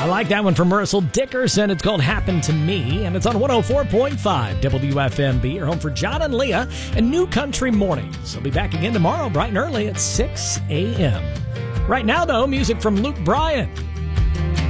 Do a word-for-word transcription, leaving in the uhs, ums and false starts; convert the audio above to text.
I like that one from Russell Dickerson. It's called Happen to Me, and it's on one oh four point five W F M B. You're home for John and Leah and New Country Mornings. I'll be back again tomorrow bright and early at six a.m. Right now, though, music from Luke Bryan.